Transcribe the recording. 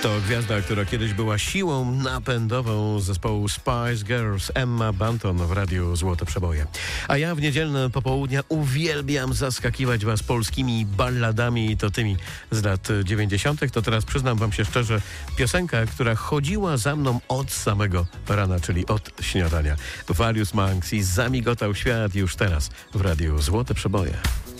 To gwiazda, która kiedyś była siłą napędową zespołu Spice Girls, Emma Bunton w Radiu Złote Przeboje. A ja w niedzielne popołudnia uwielbiam zaskakiwać was polskimi balladami i to tymi z lat 90. To teraz przyznam wam się szczerze, piosenka, która chodziła za mną od samego rana, czyli od śniadania. Valius Monks i Zamigotał świat już teraz w Radiu Złote Przeboje.